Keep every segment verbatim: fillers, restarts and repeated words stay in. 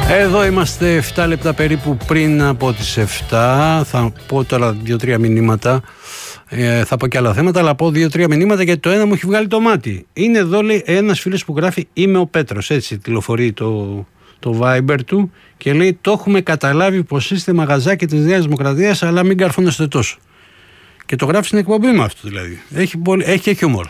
Εδώ είμαστε επτά λεπτά περίπου πριν από τις επτά. Θα πω τώρα δύο-τρία μηνύματα. Ε, θα πω και άλλα θέματα, αλλά πω δύο-τρία μηνύματα γιατί το ένα μου έχει βγάλει το μάτι. Είναι εδώ, λέει, ένας φίλος που γράφει «Είμαι ο Πέτρος». Έτσι τηλεφορεί το, το Viber του και λέει: «Το έχουμε καταλάβει πως είστε μαγαζάκι της Νέας Δημοκρατίας, αλλά μην καρφώνεστε τόσο». Και το γράφει στην εκπομπή μου αυτό δηλαδή. Έχει, πολύ, έχει και χιούμορ.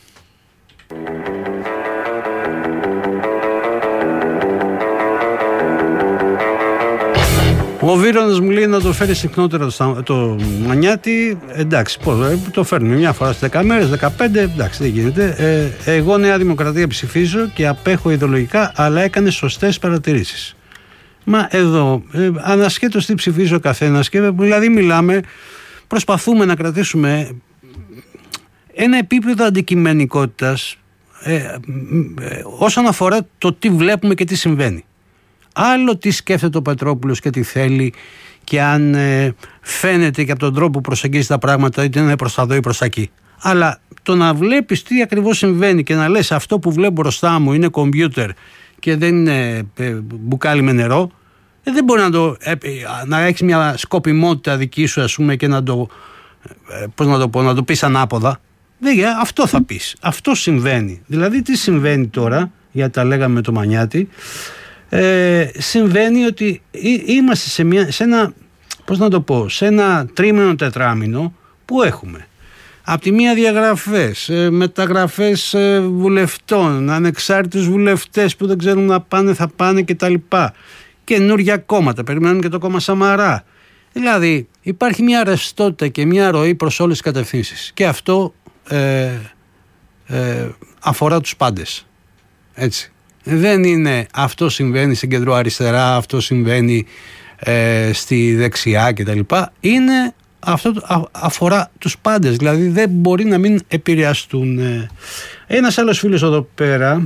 Ο Βίρονας μου λέει να το φέρει συχνότερα το, το Μανιάτη. Εντάξει, πώς, το φέρνουμε μια φορά στις δέκα μέρες, δεκαπέντε, εντάξει, δεν γίνεται. Ε, εγώ Νέα Δημοκρατία ψηφίζω και απέχω ιδεολογικά, αλλά έκανε σωστές παρατηρήσεις. Μα εδώ, ε, ανασχέτως τι ψηφίζω ο καθένας, και δηλαδή μιλάμε, προσπαθούμε να κρατήσουμε ένα επίπεδο αντικειμενικότητας ε, ε, ε, όσον αφορά το τι βλέπουμε και τι συμβαίνει. Άλλο τι σκέφτεται ο Πετρόπουλος και τι θέλει, και αν ε, φαίνεται και από τον τρόπο που προσεγγίζει τα πράγματα είτε είναι προς τα εδώ ή προς τα εκεί. Αλλά το να βλέπεις τι ακριβώς συμβαίνει και να λες αυτό που βλέπω μπροστά μου είναι κομπιούτερ και δεν είναι ε, μπουκάλι με νερό, ε, δεν μπορεί να, το, ε, να έχεις μια σκοπιμότητα δική σου, ας πούμε, και να το, ε, πώς να το πω, να το πεις ανάποδα. Δεν, ε, αυτό θα πεις. Αυτό συμβαίνει. Δηλαδή τι συμβαίνει τώρα, γιατί τα λέγαμε με το Μανιάτη. Ε, συμβαίνει ότι είμαστε σε, μια, σε ένα, πώς να το πω, σε ένα τρίμηνο τετράμηνο που έχουμε από τη μία διαγραφές, ε, μεταγραφές ε, βουλευτών, ανεξάρτητους βουλευτές που δεν ξέρουν να πάνε, θα πάνε κτλ. Καινούργια κόμματα, περιμένουν και το κόμμα Σαμαρά. Δηλαδή υπάρχει μια ρευστότητα και μια ροή προς όλες τις κατευθύνσεις, και αυτό ε, ε, αφορά τους πάντες, έτσι. Δεν είναι αυτό συμβαίνει στην κεντροαριστερά, αυτό συμβαίνει ε, στη δεξιά κτλ. Είναι αυτό α, αφορά τους πάντες, δηλαδή δεν μπορεί να μην επηρεαστούν. Ένας άλλος φίλος εδώ πέρα,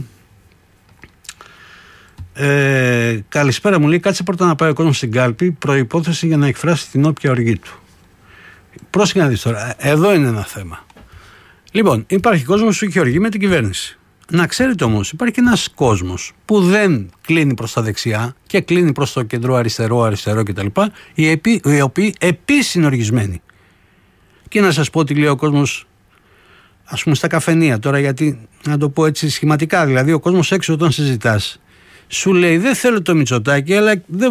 ε, καλησπέρα, μου λέει: κάτσε πρώτα να πάει ο κόσμος στην κάλπη, προϋπόθεση για να εκφράσει την όποια οργή του. Πρόσεχε να δεις τώρα, εδώ είναι ένα θέμα. Λοιπόν, υπάρχει κόσμος που έχει οργή με την κυβέρνηση. Να ξέρετε όμως, υπάρχει ένας κόσμος που δεν κλείνει προς τα δεξιά και κλείνει προς το κεντρό αριστερό, αριστερό κτλ. Οι, επί, οι οποίοι επίσης είναι οργισμένοι. Και να σας πω τι λέει ο κόσμος, ας πούμε, στα καφενεία τώρα, γιατί να το πω έτσι σχηματικά, δηλαδή ο κόσμος έξω όταν συζητάς, σου λέει: δεν θέλω το Μητσοτάκη, αλλά δεν